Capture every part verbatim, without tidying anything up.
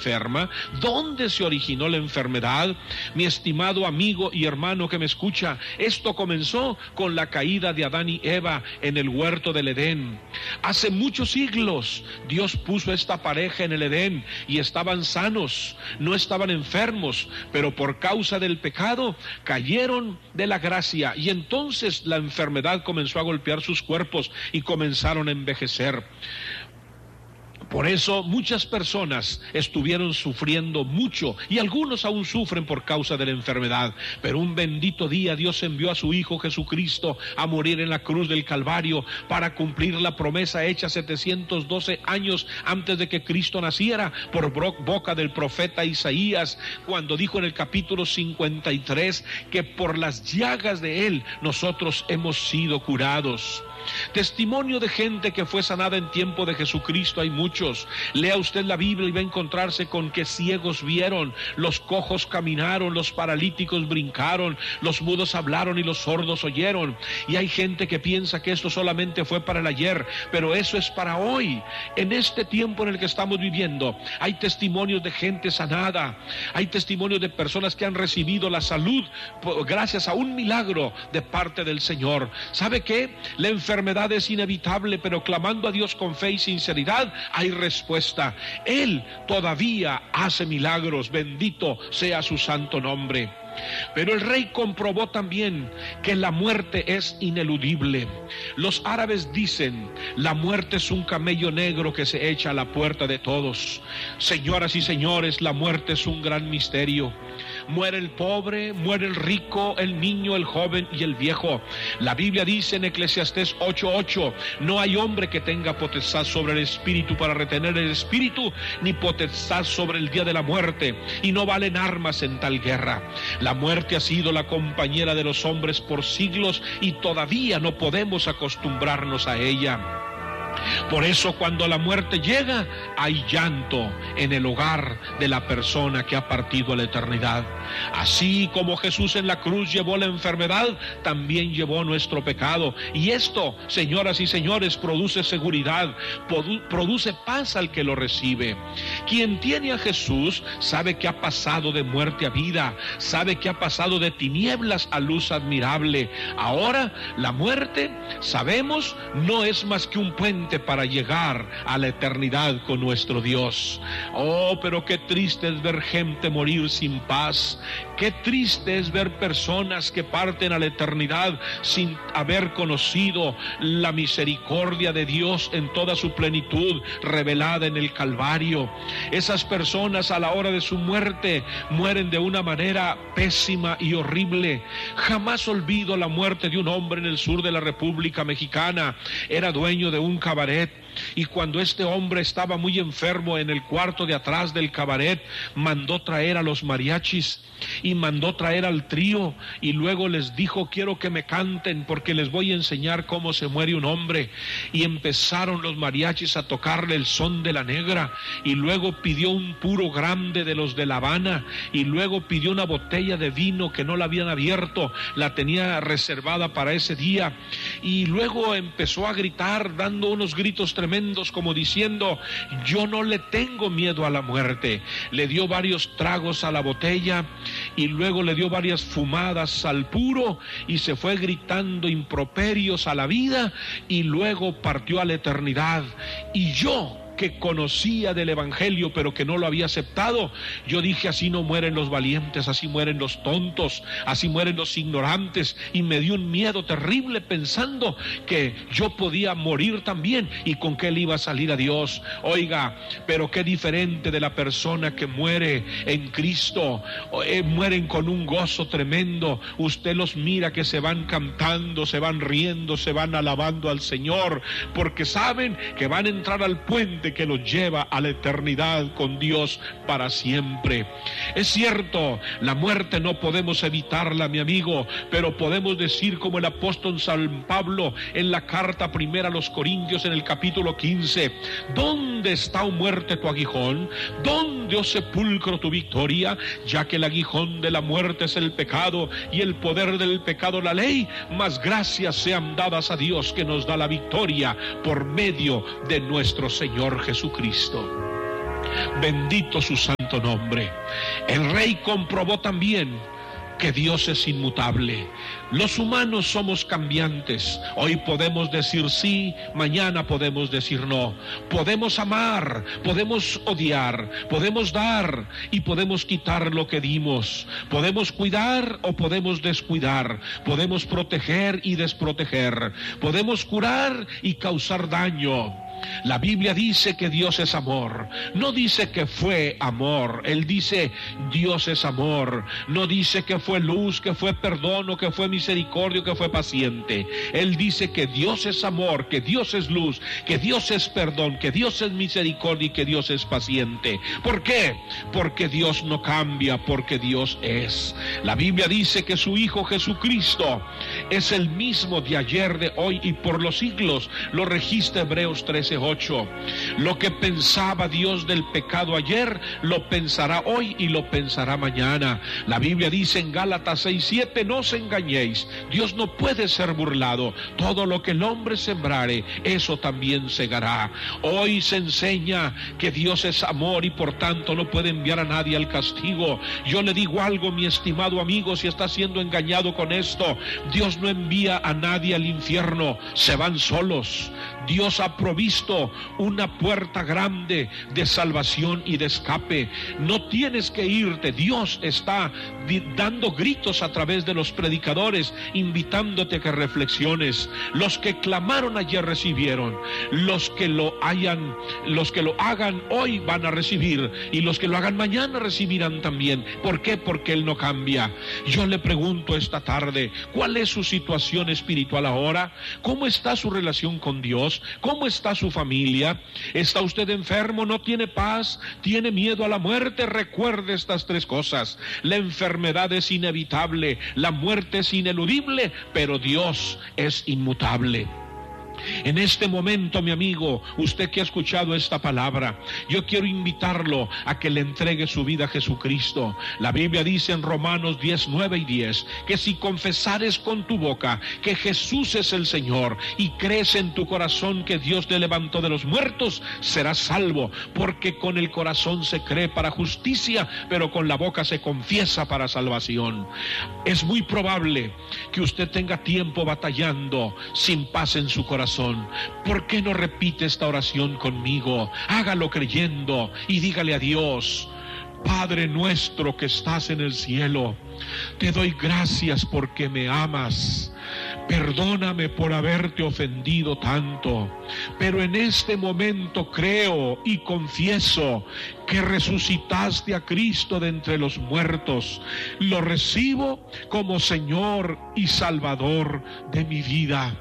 enferma? ¿Dónde se originó la enfermedad? Mi estimado amigo y hermano que me escucha, esto comenzó con la caída de Adán y Eva en el huerto del Edén. Hace muchos siglos Dios puso esta pareja en el Edén y estaban sanos, no estaban enfermos, pero por causa del pecado cayeron de la gracia y entonces la enfermedad comenzó a golpear sus cuerpos y comenzaron a envejecer. Por eso muchas personas estuvieron sufriendo mucho y algunos aún sufren por causa de la enfermedad. Pero un bendito día Dios envió a su Hijo Jesucristo a morir en la cruz del Calvario para cumplir la promesa hecha setecientos doce años antes de que Cristo naciera por boca del profeta Isaías, cuando dijo en el capítulo cincuenta y tres que por las llagas de Él nosotros hemos sido curados. Testimonio de gente que fue sanada en tiempo de Jesucristo hay muchos. Lea usted la Biblia y va a encontrarse con que ciegos vieron, los cojos caminaron, los paralíticos brincaron, los mudos hablaron y los sordos oyeron. Y hay gente que piensa que esto solamente fue para el ayer, pero eso es para hoy. En este tiempo en el que estamos viviendo hay testimonios de gente sanada, hay testimonios de personas que han recibido la salud gracias a un milagro de parte del Señor. ¿Sabe qué? La enfermedad La enfermedad es inevitable, pero clamando a Dios con fe y sinceridad hay respuesta. Él todavía hace milagros, bendito sea su santo nombre. Pero el rey comprobó también que la muerte es ineludible. Los árabes dicen: la muerte es un camello negro que se echa a la puerta de todos. Señoras y señores, la muerte es un gran misterio. Muere el pobre, muere el rico, el niño, el joven y el viejo. La Biblia dice en Eclesiastés ocho ocho: no hay hombre que tenga potestad sobre el espíritu para retener el espíritu, ni potestad sobre el día de la muerte, y no valen armas en tal guerra. La muerte ha sido la compañera de los hombres por siglos y todavía no podemos acostumbrarnos a ella. Por eso cuando la muerte llega, hay llanto en el hogar de la persona que ha partido a la eternidad. Así como Jesús en la cruz llevó la enfermedad, también llevó nuestro pecado. Y esto, señoras y señores, produce seguridad, produce paz al que lo recibe. Quien tiene a Jesús sabe que ha pasado de muerte a vida, sabe que ha pasado de tinieblas a luz admirable. Ahora, la muerte, sabemos, no es más que un puente para llegar a la eternidad con nuestro Dios. Oh, pero qué triste es ver gente morir sin paz. Qué triste es ver personas que parten a la eternidad sin haber conocido la misericordia de Dios en toda su plenitud revelada en el Calvario. Esas personas a la hora de su muerte mueren de una manera pésima y horrible. Jamás olvido la muerte de un hombre en el sur de la República Mexicana. Era dueño de un cabaret, y cuando este hombre estaba muy enfermo, en el cuarto de atrás del cabaret mandó traer a los mariachis y mandó traer al trío, y luego les dijo: quiero que me canten porque les voy a enseñar cómo se muere un hombre. Y empezaron los mariachis a tocarle el son de la negra, y luego pidió un puro grande de los de La Habana, y luego pidió una botella de vino que no la habían abierto, la tenía reservada para ese día, y luego empezó a gritar, dando unos gritos tremendos como diciendo: yo no le tengo miedo a la muerte. Le dio varios tragos a la botella y luego le dio varias fumadas al puro y se fue gritando improperios a la vida y luego partió a la eternidad. Y yo, que conocía del evangelio pero que no lo había aceptado, yo dije: así no mueren los valientes, así mueren los tontos, así mueren los ignorantes. Y me dio un miedo terrible pensando que yo podía morir también y con que él iba a salir a Dios. Oiga, pero qué diferente de la persona que muere en Cristo. Eh, mueren con un gozo tremendo. Usted los mira que se van cantando, se van riendo, se van alabando al Señor, porque saben que van a entrar al puente que los lleva a la eternidad con Dios para siempre. Es cierto, la muerte no podemos evitarla, mi amigo, pero podemos decir como el apóstol San Pablo en la carta primera a los Corintios en el capítulo quince: ¿dónde está, oh muerte, tu aguijón? ¿Dónde, oh sepulcro, tu victoria? Ya que el aguijón de la muerte es el pecado y el poder del pecado la ley, mas gracias sean dadas a Dios que nos da la victoria por medio de nuestro Señor Jesucristo. Bendito su santo santo nombre. El rey comprobó también que Dios es inmutable. Los humanos somos cambiantes. Hoy podemos decir sí, mañana podemos decir no. Podemos amar, podemos odiar, podemos dar y podemos quitar lo que dimos. Podemos cuidar o podemos descuidar. Podemos proteger y desproteger. Podemos curar y causar daño. La Biblia dice que Dios es amor. No dice que fue amor. Él dice Dios es amor. No dice que fue luz, que fue perdón, o que fue misericordia, que fue paciente. Él dice que Dios es amor, que Dios es luz, que Dios es perdón, que Dios es misericordia y que Dios es paciente. ¿Por qué? Porque Dios no cambia, porque Dios es. La Biblia dice que su Hijo Jesucristo es el mismo de ayer, de hoy y por los siglos. Lo registra Hebreos trece ocho. Lo que pensaba Dios del pecado ayer, lo pensará hoy y lo pensará mañana. La Biblia dice en Gálatas seis siete, no os engañéis, Dios no puede ser burlado. Todo lo que el hombre sembrare, eso también segará. Hoy se enseña que Dios es amor y por tanto no puede enviar a nadie al castigo. Yo le digo algo, mi estimado amigo, si está siendo engañado con esto, Dios no envía a nadie al infierno, se van solos. Dios ha provisto una puerta grande de salvación y de escape. No tienes que irte. Dios está dando gritos a través de los predicadores, invitándote a que reflexiones. Los que clamaron ayer recibieron. Los que lo hayan, los que lo hagan hoy van a recibir, y los que lo hagan mañana recibirán también. ¿Por qué? Porque Él no cambia. Yo le pregunto esta tarde, ¿cuál es su situación espiritual ahora? ¿Cómo está su relación con Dios? ¿Cómo está su familia? ¿Está usted enfermo? ¿No tiene paz? ¿Tiene miedo a la muerte? Recuerde estas tres cosas. La enfermedad es inevitable, la muerte es ineludible, pero Dios es inmutable. En este momento, mi amigo, usted que ha escuchado esta palabra, yo quiero invitarlo a que le entregue su vida a Jesucristo. La Biblia dice en Romanos diez, nueve y diez, que si confesares con tu boca que Jesús es el Señor y crees en tu corazón que Dios le levantó de los muertos, serás salvo, porque con el corazón se cree para justicia, pero con la boca se confiesa para salvación. Es muy probable que usted tenga tiempo batallando sin paz en su corazón. ¿Por qué no repite esta oración conmigo? Hágalo creyendo y dígale a Dios: Padre nuestro que estás en el cielo, te doy gracias porque me amas. Perdóname por haberte ofendido tanto, pero en este momento creo y confieso que resucitaste a Cristo de entre los muertos. Lo recibo como Señor y Salvador de mi vida.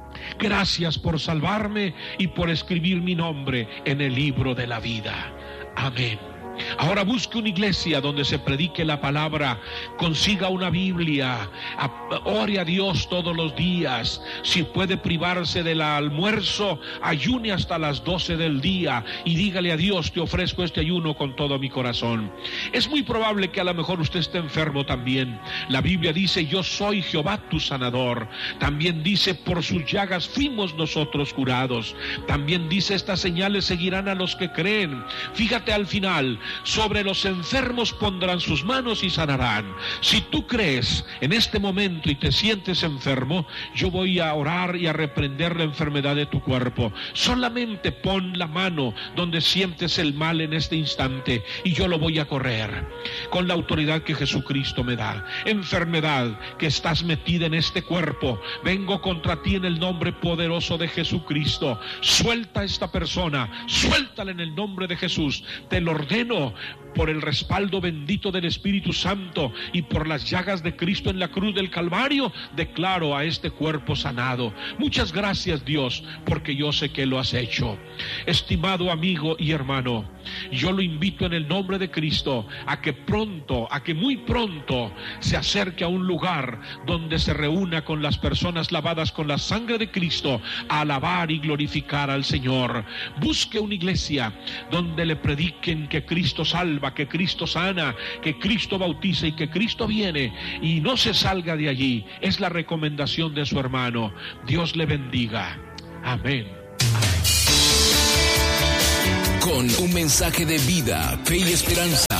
Gracias por salvarme y por escribir mi nombre en el libro de la vida. Amén. Ahora busque una iglesia donde se predique la palabra, consiga una Biblia, ore a Dios todos los días. Si puede privarse del almuerzo, ayune hasta las doce del día y dígale a Dios: te ofrezco este ayuno con todo mi corazón. Es muy probable que a lo mejor usted esté enfermo también. La Biblia dice: yo soy Jehová tu sanador. También dice: por sus llagas fuimos nosotros curados. También dice: estas señales seguirán a los que creen. Fíjate al final: sobre los enfermos pondrán sus manos y sanarán. Si tú crees en este momento y te sientes enfermo, yo voy a orar y a reprender la enfermedad de tu cuerpo. Solamente pon la mano donde sientes el mal en este instante y yo lo voy a correr con la autoridad que Jesucristo me da. Enfermedad que estás metida en este cuerpo, vengo contra ti en el nombre poderoso de Jesucristo. Suelta a esta persona, suéltala en el nombre de Jesús. Te lo ordeno por el respaldo bendito del Espíritu Santo y por las llagas de Cristo en la cruz del Calvario. Declaro a este cuerpo sanado. Muchas gracias, Dios, porque yo sé que lo has hecho. Estimado amigo y hermano, yo lo invito en el nombre de Cristo a que pronto, a que muy pronto se acerque a un lugar donde se reúna con las personas lavadas con la sangre de Cristo a alabar y glorificar al Señor. Busque una iglesia donde le prediquen que Cristo salva, que Cristo sana, que Cristo bautiza y que Cristo viene, y no se salga de allí. Es la recomendación de su hermano. Dios le bendiga. Amén. Con un mensaje de vida, fe y esperanza.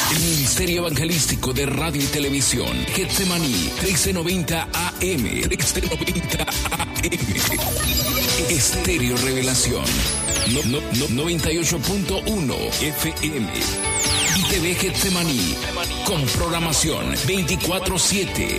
El Ministerio Evangelístico de Radio y Televisión, Getsemaní, trece noventa A M, trece noventa A M. Estéreo Revelación, no, no, no, noventa y ocho punto uno F M. Y T V Getsemaní, con programación veinticuatro siete.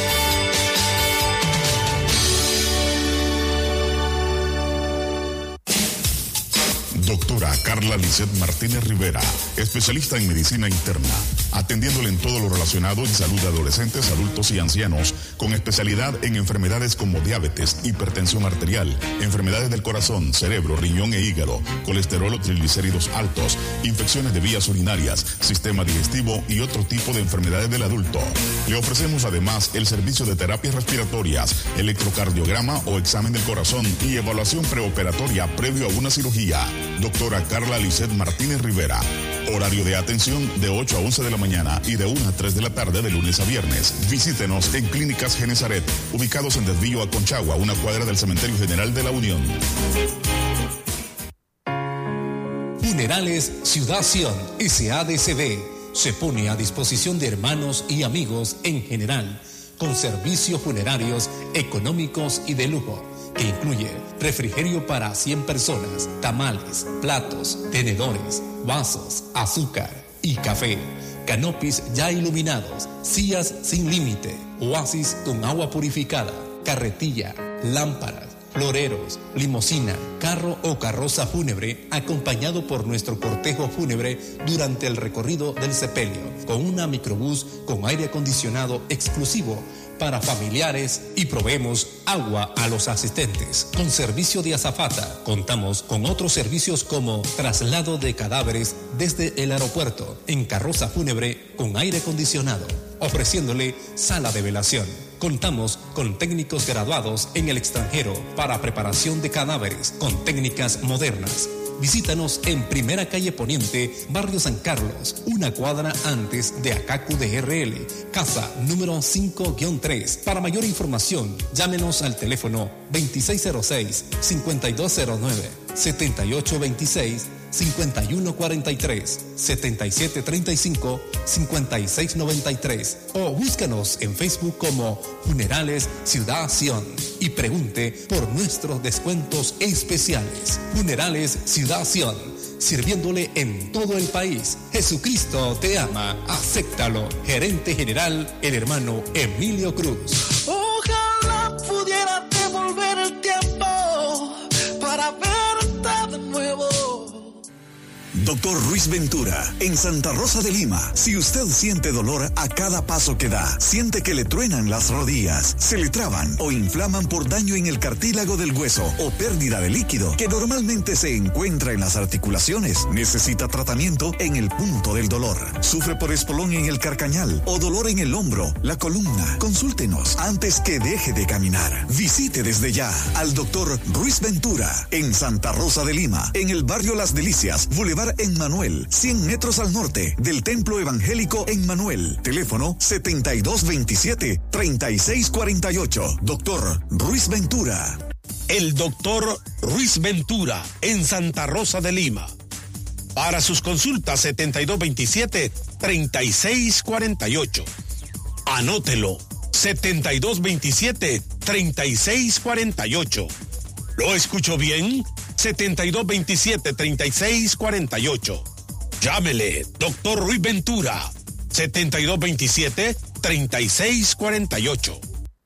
Doctora Carla Lisset Martínez Rivera, especialista en medicina interna, atendiéndole en todo lo relacionado en salud de adolescentes, adultos y ancianos, con especialidad en enfermedades como diabetes, hipertensión arterial, enfermedades del corazón, cerebro, riñón e hígado, colesterol o triglicéridos altos, infecciones de vías urinarias, sistema digestivo y otro tipo de enfermedades del adulto. Le ofrecemos además el servicio de terapias respiratorias, electrocardiograma o examen del corazón y evaluación preoperatoria previo a una cirugía. Doctora Carla Lisset Martínez Rivera. Horario de atención de ocho a once de la mañana y de una a tres de la tarde de lunes a viernes. Visítenos en Clínicas Genesaret, ubicados en Desvío a Conchagua, una cuadra del Cementerio General de la Unión. Funerales Ciudad Sion, S A D C B, se pone a disposición de hermanos y amigos en general, con servicios funerarios económicos y de lujo, que incluye refrigerio para cien personas, tamales, platos, tenedores, vasos, azúcar y café, canopies ya iluminados, sillas sin límite, oasis con agua purificada, carretilla, lámparas, floreros, limusina, carro o carroza fúnebre, acompañado por nuestro cortejo fúnebre durante el recorrido del sepelio, con una microbús con aire acondicionado exclusivo para familiares y proveemos agua a los asistentes. Con servicio de azafata, contamos con otros servicios como traslado de cadáveres desde el aeropuerto en carroza fúnebre con aire acondicionado, ofreciéndole sala de velación. Contamos con técnicos graduados en el extranjero para preparación de cadáveres con técnicas modernas. Visítanos en Primera Calle Poniente, Barrio San Carlos, una cuadra antes de Acacu de R L, casa número cinco guión tres. Para mayor información, llámenos al teléfono veintiséis cero seis, cincuenta y dos cero nueve, setenta y ocho veintiséis, cincuenta y uno cuarenta y tres, setenta y siete treinta y cinco, cincuenta y seis noventa y tres o búscanos en Facebook como Funerales Ciudad Sion y pregunte por nuestros descuentos especiales. Funerales Ciudad Sion, sirviéndole en todo el país. Jesucristo te ama, acéptalo. Gerente General, el hermano Emilio Cruz. Ojalá pudiera devolver el tiempo para verte de nuevo. Doctor Ruiz Ventura, en Santa Rosa de Lima. Si usted siente dolor a cada paso que da, siente que le truenan las rodillas, se le traban o inflaman por daño en el cartílago del hueso o pérdida de líquido que normalmente se encuentra en las articulaciones, necesita tratamiento en el punto del dolor. Sufre por espolón en el carcañal o dolor en el hombro, la columna. Consúltenos antes que deje de caminar. Visite desde ya al doctor Ruiz Ventura en Santa Rosa de Lima, en el barrio Las Delicias, Boulevard en Manuel, cien metros al norte del Templo Evangélico en Manuel. Teléfono setenta y dos veintisiete, treinta y seis cuarenta y ocho. Doctor Ruiz Ventura. El doctor Ruiz Ventura en Santa Rosa de Lima. Para sus consultas setenta y dos veintisiete, treinta y seis cuarenta y ocho. Anótelo. setenta y dos veintisiete, treinta y seis cuarenta y ocho. ¿Lo escucho bien? setenta y dos veintisiete, treinta y seis cuarenta y ocho. Llámele, doctor Ruiz Ventura, setenta y dos veintisiete, treinta y seis cuarenta y ocho.